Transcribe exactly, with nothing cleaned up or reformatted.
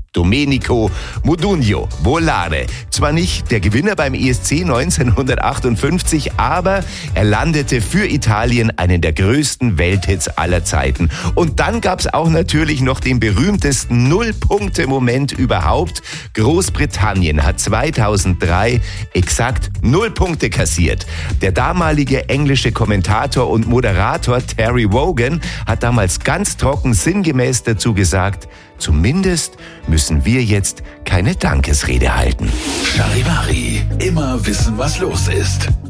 Domenico Modugno Volare. Zwar nicht der Gewinner beim E S C neunzehnhundertachtundfünfzig, aber er landete für Italien einen der größten Welthits aller Zeiten. Und dann gab's auch natürlich noch den berühmtesten Null-Punkte-Moment überhaupt. Großbritannien hat zweitausenddrei exakt null Punkte kassiert. Der damalige englische Kommentator und Moderator Terry Wogan hat damals ganz trocken sinngemäß dazu gesagt: Zumindest müssen wir jetzt keine Dankesrede halten. Charivari, immer wissen, was los ist.